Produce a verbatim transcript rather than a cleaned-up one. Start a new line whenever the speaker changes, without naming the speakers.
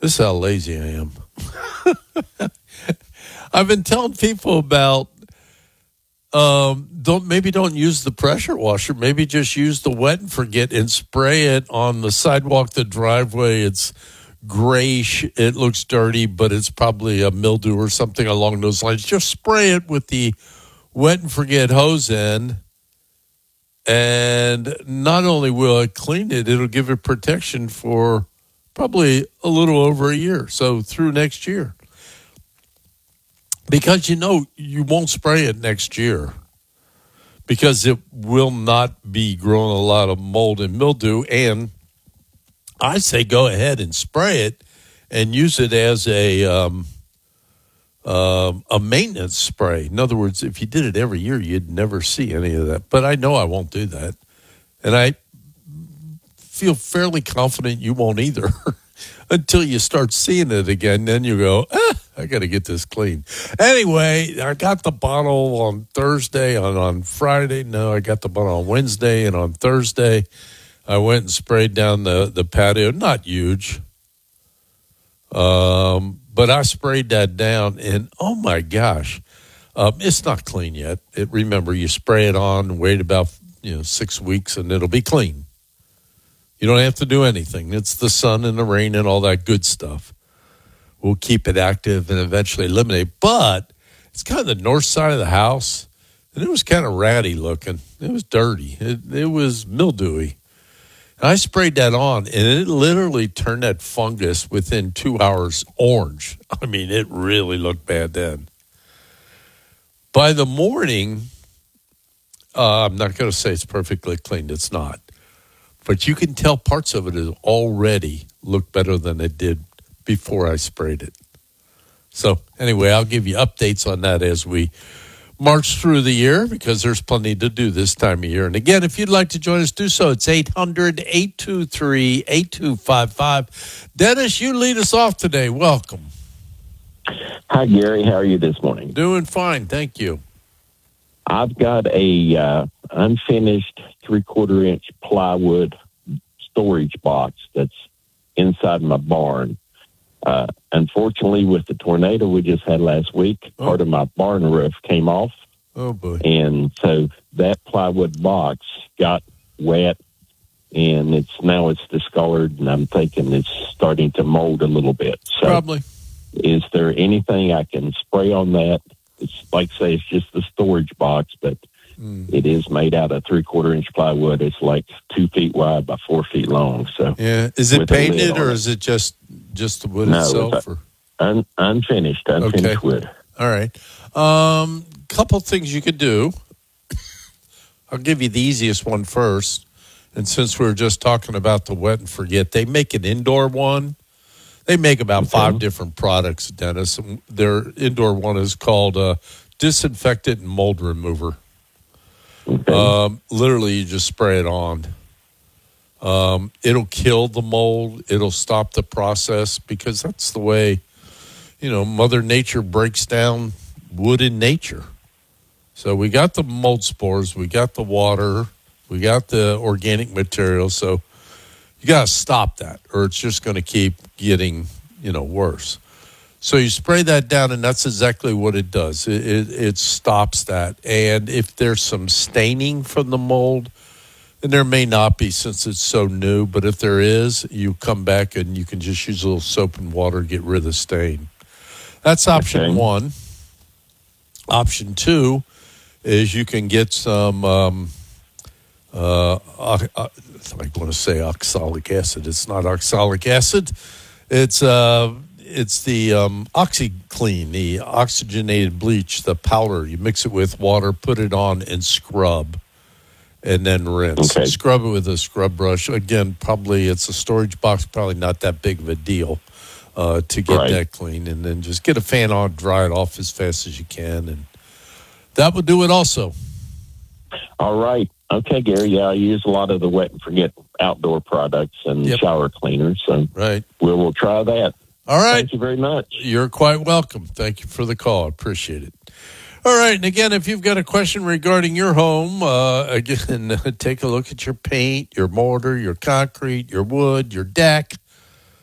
This is how lazy I am. I've been telling people about um, don't maybe don't use the pressure washer. Maybe just use the wet and forget and spray it on the sidewalk, the driveway. It's grayish. It looks dirty, but it's probably a mildew or something along those lines. Just spray it with the wet and forget hose end. And not only will it clean it, it'll give it protection for probably a little over a year. So through next year. Because you know you won't spray it next year because it will not be growing a lot of mold and mildew. And I say go ahead and spray it and use it as a um, uh, a maintenance spray. In other words, if you did it every year, you'd never see any of that. But I know I won't do that. And I feel fairly confident you won't either until you start seeing it again. Then you go, ah, I got to get this clean. Anyway, I got the bottle on Thursday, on, on Friday. No, I got the bottle on Wednesday, and on Thursday, I went and sprayed down the, the patio. Not huge, um, but I sprayed that down, and oh, my gosh, um, it's not clean yet. It, remember, you spray it on, wait about you know six weeks, and it'll be clean. You don't have to do anything. It's the sun and the rain and all that good stuff. We'll keep it active and eventually eliminate. But it's kind of the north side of the house, and it was kind of ratty looking. It was dirty. It, it was mildewy. And I sprayed that on, and it literally turned that fungus within two hours orange. I mean, it really looked bad then. By the morning, uh, I'm not going to say it's perfectly clean. It's not. But you can tell parts of it has already looked better than it did before I sprayed it. So anyway, I'll give you updates on that as we march through the year because there's plenty to do this time of year. And again, if you'd like to join us, do so. It's eight hundred, eight two three, eight two five five. Dennis, you lead us off today. Welcome.
Hi, Gary. How are you this morning?
Doing fine. Thank you.
I've got a uh, unfinished three-quarter inch plywood storage box that's inside my barn. Uh, unfortunately, with the tornado we just had last week, oh. part of my barn roof came off.
Oh, boy.
And so that plywood box got wet, and it's now it's discolored, and I'm thinking it's starting to mold a little bit. So
Probably.
Is there anything I can spray on that? It's like, say, it's just the storage box, but mm. it is made out of three-quarter inch plywood. It's like two feet wide by four feet long. So,
yeah, is it painted or is it just just the wood
no,
itself?
It's or? Un, unfinished, unfinished
okay.
wood.
All right. Um, couple things you could do. I'll give you the easiest one first. And since we were just talking about the wet and forget, they make an indoor one. They make about okay. five different products, Dennis. Their indoor one is called uh, Disinfectant and Mold Remover. Okay. Um, literally, you just spray it on. Um, it'll kill the mold. It'll stop the process because that's the way, you know, Mother Nature breaks down wood in nature. So we got the mold spores. We got the water. We got the organic material. So you got to stop that or it's just going to keep getting, you know, worse. So you spray that down, and that's exactly what it does. It, it, it stops that. And if there's some staining from the mold, and there may not be since it's so new, but if there is, you come back and you can just use a little soap and water to get rid of the stain. That's option okay. one. Option two is you can get some, um, uh, uh, uh, I want to say oxalic acid. It's not oxalic acid. It's uh, it's the um, OxyClean, the oxygenated bleach, the powder. You mix it with water, put it on, and scrub, and then rinse. Okay. Scrub it with a scrub brush. Again, probably it's a storage box, probably not that big of a deal uh, to get right. that clean. And then just get a fan on, dry it off as fast as you can, and that would do it also.
All right. Okay, Gary. Yeah, I use a lot of the wet and forget outdoor products and yep. shower cleaners. So
right.
we'll, we'll try that.
All right.
Thank you very much.
You're quite welcome. Thank you for the call. I appreciate it. All right. And again, if you've got a question regarding your home, uh, again, take a look at your paint, your mortar, your concrete, your wood, your deck.